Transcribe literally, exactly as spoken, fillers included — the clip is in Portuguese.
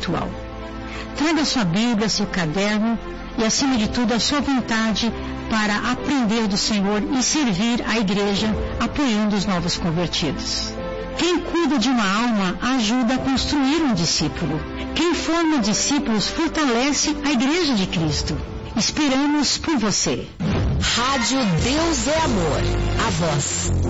espiritual. Traga sua Bíblia, seu caderno e, acima de tudo, a sua vontade para aprender do Senhor e servir a igreja, apoiando os novos convertidos. Quem cuida de uma alma ajuda a construir um discípulo. Quem forma discípulos fortalece a igreja de Cristo. Esperamos por você. Rádio Deus é Amor. A voz